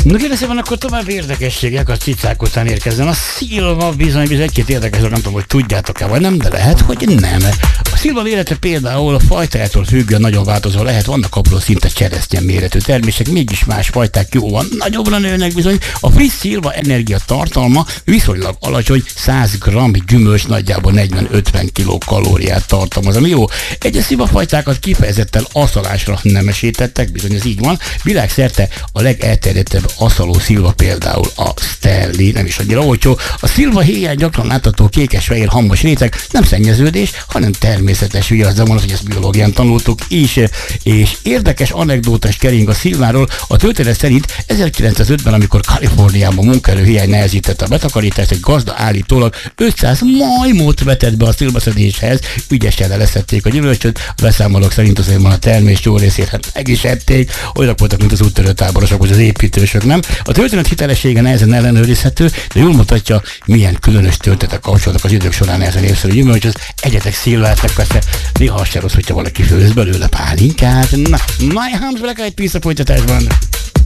Na kérlek szépen, akkor tovább érdekességek a cicák után érkezzen. A szilva bizony egy-két érdekes, nem tudom, hogy tudjátok-e vagy nem, de lehet, hogy nem. A szilva élete például a fajtájától függően nagyon változó lehet, vannak apró szinte cseresznye méretű termések, mégis más fajták jóval nagyobbra nőnek bizony. A friss szilva energia tartalma viszonylag alacsony, 100 g gyümölcs nagyjából 40-50 kilokalóriát tartalmaz, ami jó. Egyes szilvafajtákat kifejezetten aszalásra nemesítettek, bizony ez így van. Világszerte a legelterjedtebb aszaló szilva például a Stanley, nem is annyira olcsó. A szilva héján gyakran látható kékes-fehér hamos réteg nem szennyeződés, hanem természetes viasz, de mondom, hogy ezt biológián tanultuk is. És érdekes anekdótás kering a szilváról. A történet szerint 1905-ben, amikor Kaliforniában munkaerőhiány nehezítette a betakarítást, egy gazda állítólag 500 majmot vetett be a szilvaszedéshez, ügyesen leszették a gyümölcsöt, a beszámolók szerint azért a termés jó részét meg is ették, olyanok voltak, mint az úttörő táborosok, vagy az építősök, nem? A történet hitelessége nehezen ellenőrizhető, de jól mutatja, milyen különös történetek kapcsolódnak az idők során ezen népszerű gyümölcshöz. Egyetek szilvát, persze néha az se rossz, hogyha valaki főz belőle pálinkát. Na, My Humps Black Eyed Peas a folytatásban.